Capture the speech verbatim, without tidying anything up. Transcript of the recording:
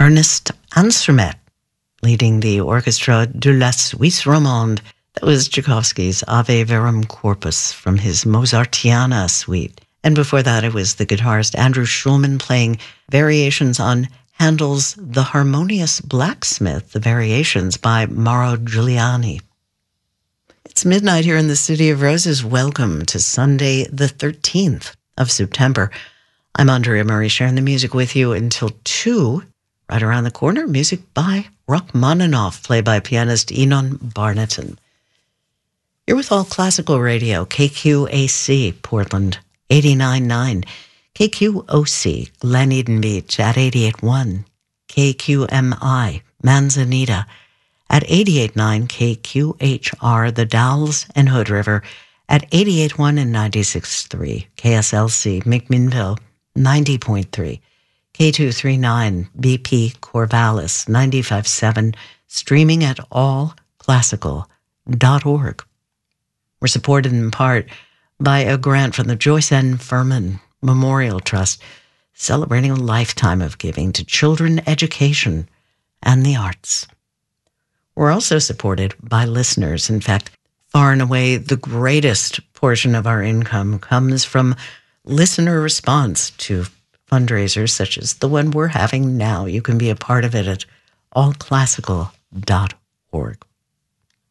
Ernest Ansermet, leading the Orchestra de la Suisse Romande. That was Tchaikovsky's Ave Verum Corpus from his Mozartiana suite. And before that, it was the guitarist Andrew Schulman playing variations on Handel's The Harmonious Blacksmith, the variations by Mauro Giuliani. It's midnight here in the City of Roses. Welcome to Sunday, the thirteenth of September. I'm Andrea Murray, sharing the music with you until two. Right around the corner, music by Rachmaninoff, played by pianist Enon Barneton. You're with All Classical Radio, K Q A C, Portland, eighty-nine point nine. K Q O C, Glen Eden Beach at eighty-eight point one. K Q M I, Manzanita at eighty-eight point nine. K Q H R, The Dalles and Hood River at eighty-eight point one and ninety-six point three. K S L C, McMinnville, ninety point three. K two thirty-nine, B P Corvallis, ninety-five point seven. Streaming at all classical dot org. We're supported in part by a grant from the Joyce N. Furman Memorial Trust, celebrating a lifetime of giving to children education and the arts. We're also supported by listeners. In fact, far and away, the greatest portion of our income comes from listener response to fundraisers such as the one we're having now. You can be a part of it at all classical dot org.